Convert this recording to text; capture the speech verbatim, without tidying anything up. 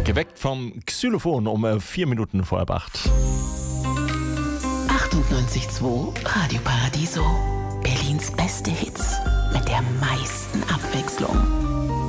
Geweckt vom Xylophon um äh, vier Minuten vor halb acht. achtundneunzig Komma zwei Radio Paradiso. Berlins beste Hits mit der meisten Abwechslung.